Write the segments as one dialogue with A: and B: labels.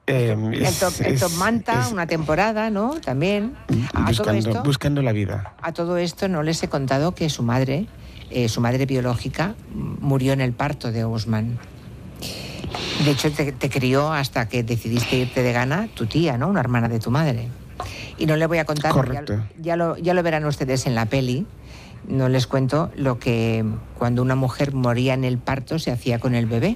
A: El Top Manta, una temporada, ¿no? También.
B: Buscando la vida.
A: A todo esto no les he contado que su madre biológica, murió en el parto de Ousmane. De hecho, te crió hasta que decidiste irte de Ghana, tu tía, ¿no? Una hermana de tu madre. Y no le voy a contar, ya lo verán ustedes en la peli. No les cuento lo que cuando una mujer moría en el parto se hacía con el bebé.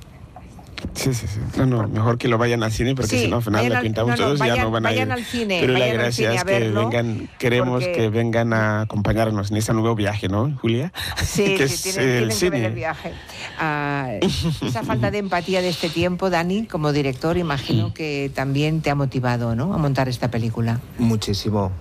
B: Sí. No, mejor que lo vayan al cine porque si no al final le pintamos todos y ya no van a ir.
A: Vayan al cine.
B: Pero la
A: vayan
B: gracia
A: al cine
B: es
A: a
B: que
A: verlo,
B: queremos que vengan a acompañarnos en este nuevo viaje, ¿no, Julia?
A: Sí,
B: que
A: tienen que ver el viaje. Esa falta de empatía de este tiempo, Dani, como director, imagino que también te ha motivado, ¿no?, a montar esta película.
C: Muchísimo.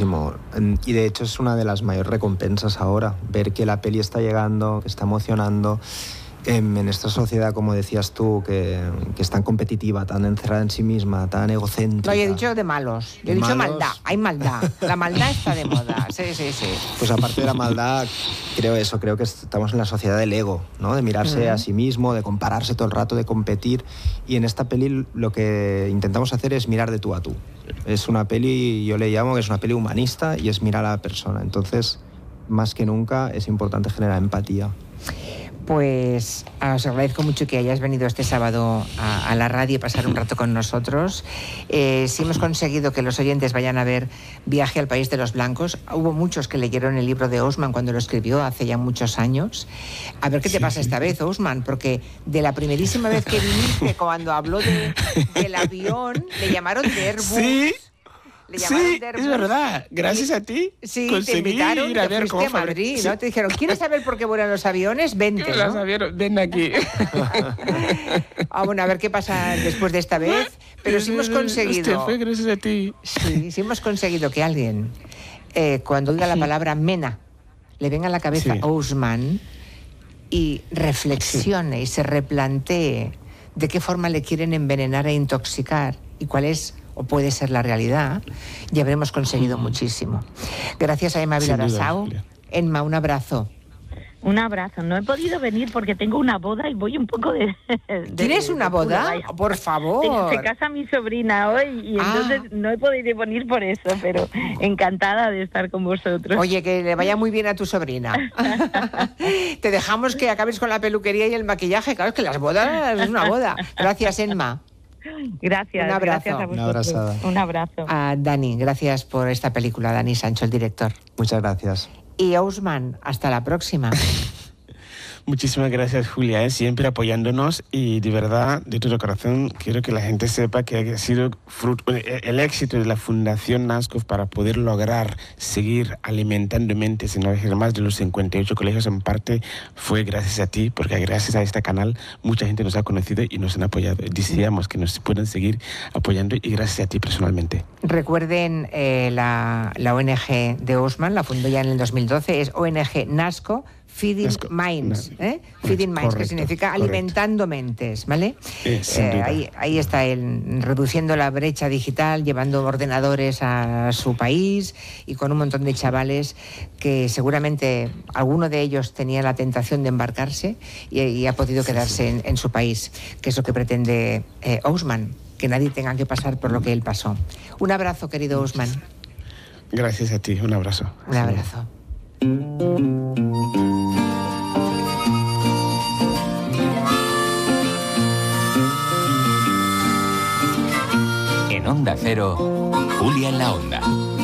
C: Y de hecho es una de las mayores recompensas ahora, ver que la peli está llegando, que está emocionando. En esta sociedad, como decías tú, que es tan competitiva, tan encerrada en sí misma, tan egocéntrica.
A: No, yo he dicho de malos. Yo he dicho maldad. Hay maldad. La maldad está de moda. Sí.
C: Pues aparte de la maldad, creo que estamos en la sociedad del ego, ¿no? De mirarse a sí mismo, de compararse todo el rato, de competir. Y en esta peli lo que intentamos hacer es mirar de tú a tú. Es una peli, yo le llamo que es una peli humanista y es mirar a la persona. Entonces, más que nunca, es importante generar empatía.
A: Pues os agradezco mucho que hayáis venido este sábado a la radio y pasar un rato con nosotros. Si hemos conseguido que los oyentes vayan a ver Viaje al País de los Blancos, hubo muchos que leyeron el libro de Ousmane cuando lo escribió hace ya muchos años. A ver qué te pasa esta vez, Ousmane, porque de la primerísima vez que viniste, cuando habló del avión, le llamaron de Airbus.
B: Sí. Es verdad. Gracias a ti conseguí
A: te invitaron,
B: ir a ver cómo
A: a Madrid, ¿no? Te dijeron, ¿quieres saber por qué vuelan los aviones? Vente, ¿no?
B: Ven aquí.
A: Bueno, a ver qué pasa después de esta vez. Pero sí hemos conseguido...
B: Fue gracias a ti.
A: Sí hemos conseguido que alguien, cuando oiga la palabra Mena, le venga a la cabeza Ousmane y reflexione y se replantee de qué forma le quieren envenenar e intoxicar y cuál es o puede ser la realidad, ya habremos conseguido muchísimo. Gracias a Emma Vilarasau. Emma, un abrazo.
D: Un abrazo. No he podido venir porque tengo una boda y voy un poco de...
A: ¿Tienes una boda? Por favor.
D: Se casa mi sobrina hoy y entonces no he podido venir por eso, pero encantada de estar con vosotros.
A: Oye, que le vaya muy bien a tu sobrina. Te dejamos que acabes con la peluquería y el maquillaje. Claro, es que las bodas es una boda. Gracias, Emma.
D: Gracias.
A: Un abrazo.
D: Gracias a vosotros.
C: Una abrazada.
D: Un abrazo.
A: A Dani, gracias por esta película, Dani Sancho, el director.
C: Muchas gracias.
A: Y Ousmane, hasta la próxima.
B: Muchísimas gracias, Julia, siempre apoyándonos y de verdad, de todo corazón, quiero que la gente sepa que ha sido el éxito de la Fundación NASCOF para poder lograr seguir alimentando mentes en más de los 58 colegios en parte fue gracias a ti, porque gracias a este canal mucha gente nos ha conocido y nos han apoyado. Decíamos que nos pueden seguir apoyando y gracias a ti personalmente.
A: Recuerden, la ONG de Ousmane la fundó ya en el 2012, es ONG NASCO, Feeding Minds, Feeding Minds, correcto, que significa alimentando mentes, ¿vale? Ahí está él, reduciendo la brecha digital, llevando ordenadores a su país y con un montón de chavales que seguramente alguno de ellos tenía la tentación de embarcarse y ha podido quedarse en su país, que es lo que pretende Ousmane, que nadie tenga que pasar por lo que él pasó. Un abrazo, querido Ousmane.
B: Gracias a ti, un abrazo.
A: Un abrazo.
E: En Onda Cero, Julia en la Onda.